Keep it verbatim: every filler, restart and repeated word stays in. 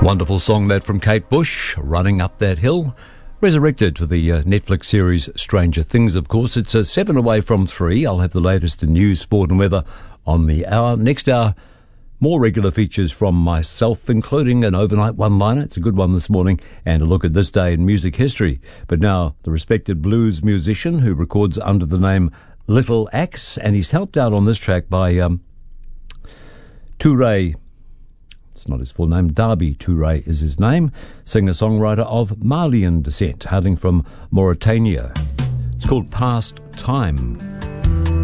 Wonderful song that from Kate Bush, Running Up That Hill. Resurrected for the uh, Netflix series Stranger Things, of course. It's uh, seven away from three. I'll have the latest in news, sport and weather on the hour. Next hour, more regular features from myself, including an overnight one-liner. It's a good one this morning. And a look at this day in music history. But now, the respected blues musician who records under the name Little Axe. And he's helped out on this track by um, Touré. It's not his full name. Darby Touré is his name. Singer-songwriter of Malian descent, hailing from Mauritania. It's called Past Time.